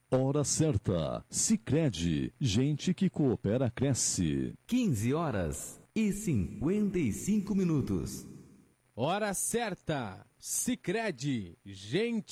Hora certa. Sicredi, gente que coopera cresce. 15h55. Hora certa. Sicredi, gente